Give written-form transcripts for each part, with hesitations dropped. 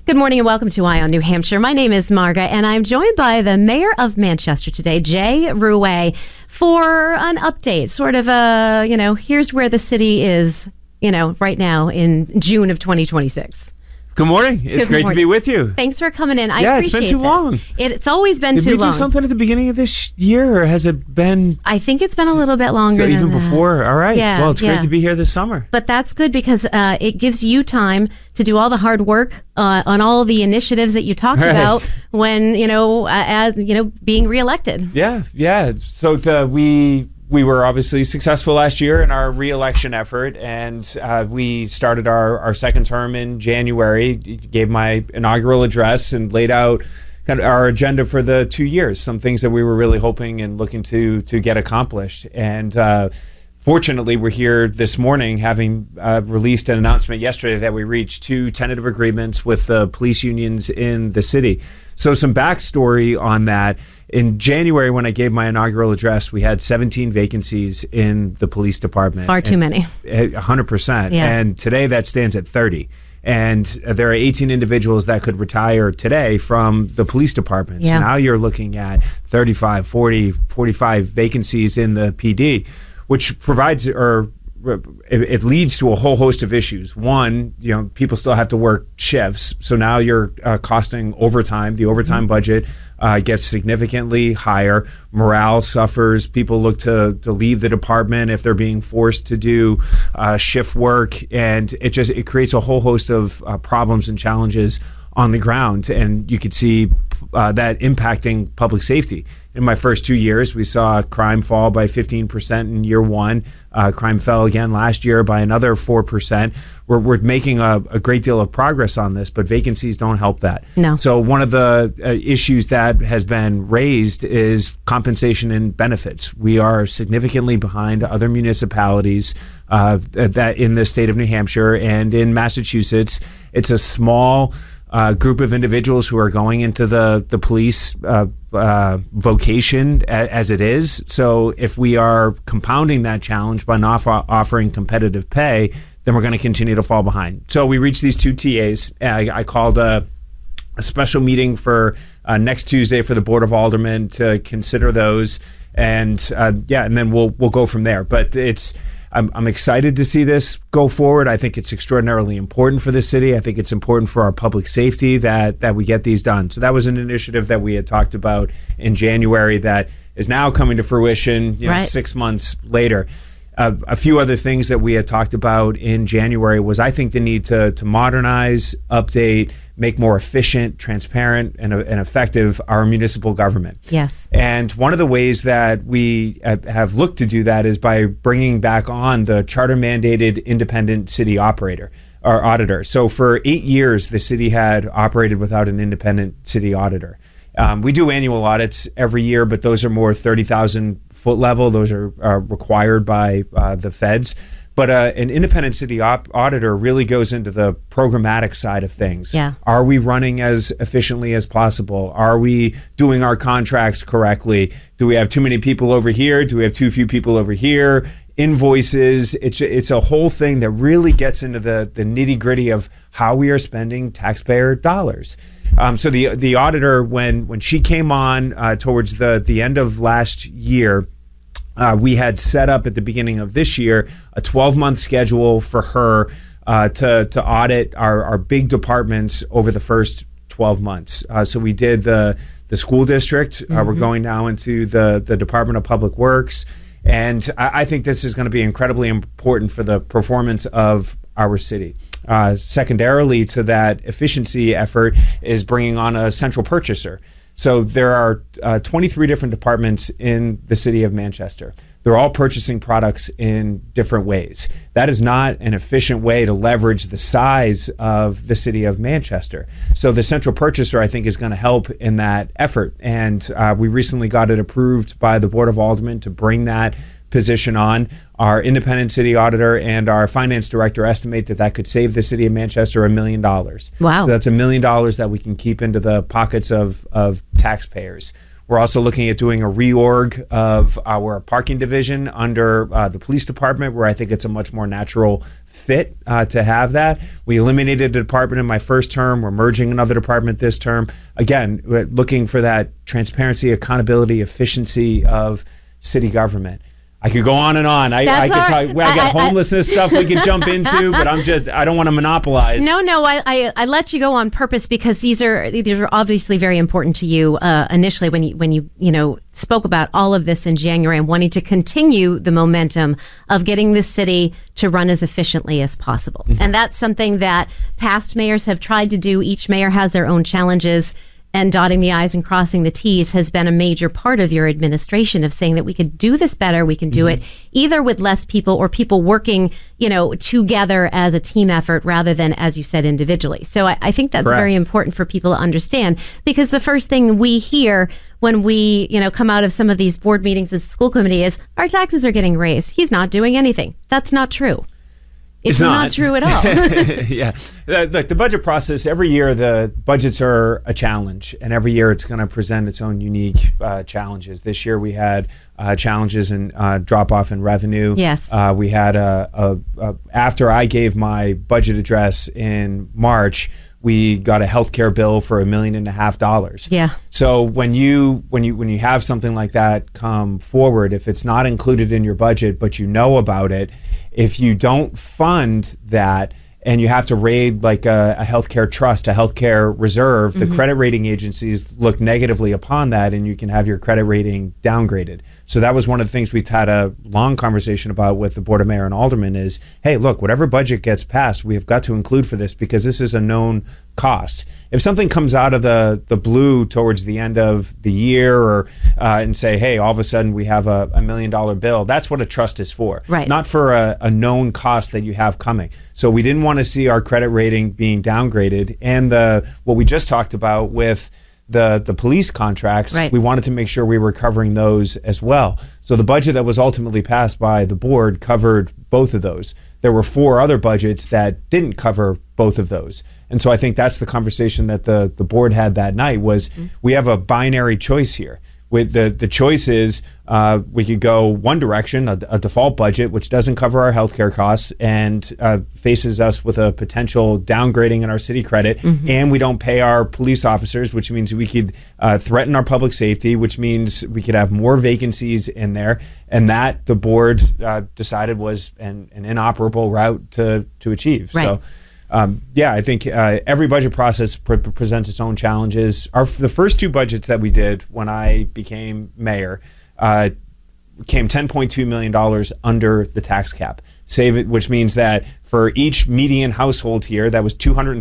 Good morning and welcome to Eye on New Hampshire. My name is Marga and I'm joined by the Mayor of Manchester today, Jay Rouet, for an update, sort of here's where the city is, right now in June of 2026. Good morning. It's great to be with you. Thanks for coming in. I appreciate it's been too long. It's always been too long. Did we do something at the beginning of this year, or has it been? I think it's been a little bit longer than even before. All right. Yeah, well, it's great to be here this summer. But that's good because it gives you time to do all the hard work on all the initiatives that you talked about when, being reelected. Yeah. So we were obviously successful last year in our re-election effort, and we started our second term in January, gave my inaugural address and laid out kind of our agenda for the 2 years, some things that we were really hoping and looking to get accomplished. And fortunately, we're here this morning having released an announcement yesterday that we reached 2 tentative agreements with the police unions in the city. So some backstory on that. In January, when I gave my inaugural address, we had 17 vacancies in the police department. Far too many. 100%. Yeah. And today that stands at 30. And there are 18 individuals that could retire today from the police department. Yeah. So now you're looking at 35, 40, 45 vacancies in the PD, which provides it leads to a whole host of issues. One, people still have to work shifts. So now you're costing overtime. The overtime budget gets significantly higher. Morale suffers. People look to leave the department if they're being forced to do shift work. And it creates a whole host of problems and challenges on the ground. And you could see that impacting public safety. In my first 2 years, we saw crime fall by 15% in year one. Crime fell again last year by another 4%. We're making a great deal of progress on this, but vacancies don't help that. No. So one of the issues that has been raised is compensation and benefits. We are significantly behind other municipalities that in the state of New Hampshire and in Massachusetts. It's a small group of individuals who are going into the police vocation as it is. So if we are compounding that challenge by not offering competitive pay, then we're going to continue to fall behind. So we reached these 2 TAs. I called a special meeting for next Tuesday for the Board of Aldermen to consider those. And then we'll go from there. But I'm excited to see this go forward. I think it's extraordinarily important for the city. I think it's important for our public safety that we get these done. So that was an initiative that we had talked about in January that is now coming to fruition, right. 6 months later. A few other things that we had talked about in January was, I think, the need to modernize, update, make more efficient, transparent, and effective our municipal government. Yes. And one of the ways that we have looked to do that is by bringing back on the charter-mandated independent city operator or auditor. So for 8 years, the city had operated without an independent city auditor. We do annual audits every year, but those are more 30,000 foot level. Those are required by the feds. But an independent city auditor really goes into the programmatic side of things. Yeah. Are we running as efficiently as possible? Are we doing our contracts correctly? Do we have too many people over here? Do we have too few people over here? Invoices. It's a whole thing that really gets into the nitty gritty of how we are spending taxpayer dollars. So the auditor, when she came on towards the end of last year, we had set up at the beginning of this year a 12-month schedule for her to audit our big departments over the first 12 months. So we did the school district. We're going now into the Department of Public Works. And I think this is going to be incredibly important for the performance of our city. Secondarily to that efficiency effort is bringing on a central purchaser. So there are 23 different departments in the city of Manchester. They're all purchasing products in different ways. That is not an efficient way to leverage the size of the city of Manchester. So the central purchaser, I think, is going to help in that effort. And we recently got it approved by the Board of Aldermen to bring that position on. Our independent city auditor and our finance director estimate that could save the city of Manchester $1 million. Wow. So that's $1 million that we can keep into the pockets of taxpayers. We're also looking at doing a reorg of our parking division under the police department, where I think it's a much more natural fit to have that. We eliminated a department in my first term. We're merging another department this term. Again, we're looking for that transparency, accountability, efficiency of city government. I could go on and on. I got homelessness stuff we could jump into, but I don't want to monopolize. No, I let you go on purpose because these are obviously very important to you initially when you spoke about all of this in January and wanting to continue the momentum of getting the city to run as efficiently as possible. Mm-hmm. And that's something that past mayors have tried to do. Each mayor has their own challenges. And dotting the I's and crossing the T's has been a major part of your administration of saying that we could do this better. We can do it either with less people or people working, together as a team effort rather than, as you said, individually. So I think that's very important for people to understand, because the first thing we hear when we, come out of some of these board meetings as school committee is our taxes are getting raised. He's not doing anything. That's not true. It's not true at all. Yeah. Look, the budget process, every year the budgets are a challenge, and every year it's going to present its own unique challenges. This year we had challenges in drop-off in revenue. Yes. We had after I gave my budget address in March, we got a healthcare bill for $1.5 million. Yeah. So when you have something like that come forward, if it's not included in your budget, but you know about it, if you don't fund that and you have to raid like a healthcare trust, a healthcare reserve, the credit rating agencies look negatively upon that, and you can have your credit rating downgraded. So that was one of the things we've had a long conversation about with the Board of Mayor and Aldermen is, hey, look, whatever budget gets passed, we have got to include for this because this is a known cost. If something comes out of the blue towards the end of the year or and say, hey, all of a sudden we have a $1 million bill, that's what a trust is for, right? Not for a known cost that you have coming. So we didn't want to see our credit rating being downgraded. And what we just talked about with the police contracts, right, we wanted to make sure we were covering those as well. So the budget that was ultimately passed by the board covered both of those. There were 4 other budgets that didn't cover both of those. And so I think that's the conversation that the board had that night was we have a binary choice here. With the choice is we could go one direction, a default budget, which doesn't cover our healthcare costs and faces us with a potential downgrading in our city credit, and we don't pay our police officers, which means we could threaten our public safety, which means we could have more vacancies in there, and that the board decided was an inoperable route to achieve. Right. So. I think every budget process presents its own challenges. The first 2 budgets that we did when I became mayor came $10.2 million under the tax cap, which means that for each median household here, that was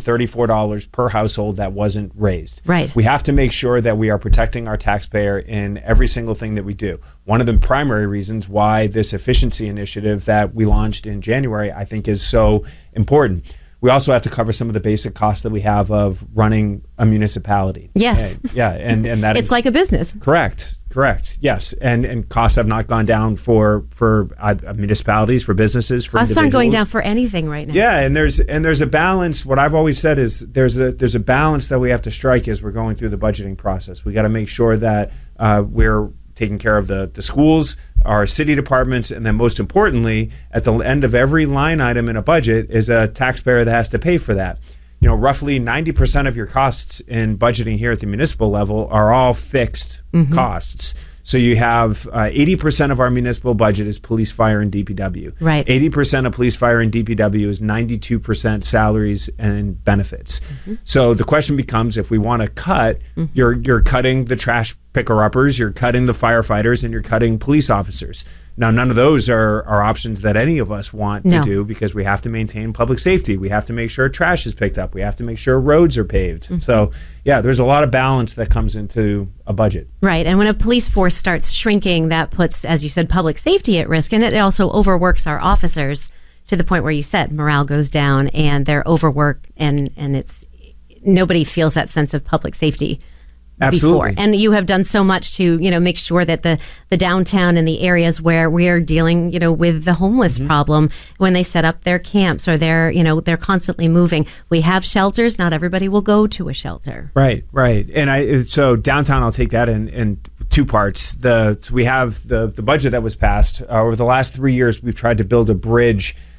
$234 per household that wasn't raised. Right. We have to make sure that we are protecting our taxpayer in every single thing that we do. One of the primary reasons why this efficiency initiative that we launched in January, I think, is so important. We also have to cover some of the basic costs that we have of running a municipality. Yes. Yeah, and that it's like a business. Correct. Yes, and costs have not gone down for municipalities, for businesses, for costs individuals. Aren't going down for anything right now. Yeah, and there's a balance. What I've always said is there's a balance that we have to strike as we're going through the budgeting process. We got to make sure that we're taking care of the schools, our city departments, and then most importantly, at the end of every line item in a budget is a taxpayer that has to pay for that. Roughly 90% of your costs in budgeting here at the municipal level are all fixed costs. So you have 80% of our municipal budget is police, fire, and DPW. Right. 80% of police, fire, and DPW is 92% salaries and benefits. So the question becomes, if we want to cut, you're cutting the trash picker-uppers, you're cutting the firefighters, and you're cutting police officers. Now, none of those are options that any of us want to do because we have to maintain public safety. We have to make sure trash is picked up. We have to make sure roads are paved. So, yeah, there's a lot of balance that comes into a budget. Right. And when a police force starts shrinking, that puts, as you said, public safety at risk. And it also overworks our officers to the point where you said morale goes down and they're overworked and it's nobody feels that sense of public safety. Absolutely. Before. And you have done so much to, make sure that the downtown and the areas where we are dealing, with the homeless problem, when they set up their camps or they're constantly moving. We have shelters. Not everybody will go to a shelter. Right. And so downtown, I'll take that in 2 parts. We have the budget that was passed over the last 3 years. We've tried to build a bridge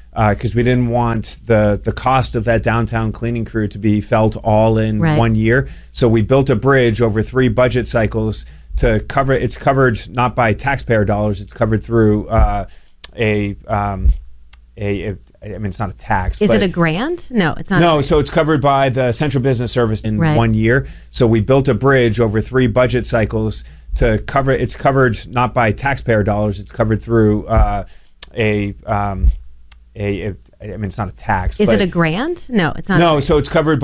because we didn't want the cost of that downtown cleaning crew to be felt all in Right. 1 year. So we built a bridge over 3 budget cycles to cover. It's covered not by taxpayer dollars. It's covered through I mean, it's not a tax. Is but it a grant? No, it's not. no, so it's covered by the Central Business Service in Right. 1 year. So we built a bridge over 3 budget cycles to cover. It's covered not by taxpayer dollars. It's covered through I mean, it's not a tax. Is but it a grant? No, it's not. no, so it's covered